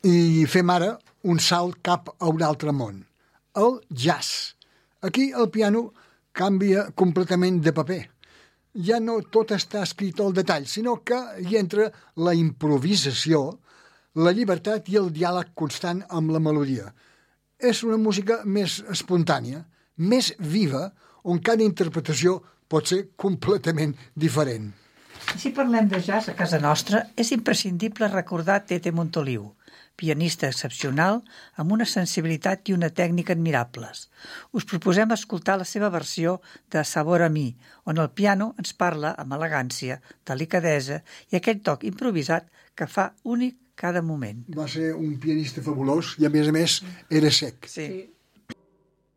I fem ara un salt cap a un altre món, el jazz. Aquí el piano canvia completament de paper. Ja no tot està escrit al detall, sinó que hi entra la improvisació, la llibertat i el diàleg constant amb la melodia. És una música més espontània, més viva, on cada interpretació pot ser completament diferent. Si parlem de jazz a casa nostra, és imprescindible recordar Tete Montoliu, pianista excepcional amb una sensibilitat i una tècnica admirables. Us proposem escoltar la seva versió de Sabor a mi, on el piano ens parla amb elegància, delicadesa i aquell toc improvisat que fa únic cada moment. Va ser un pianista fabulós i, a més, era sec. Sí.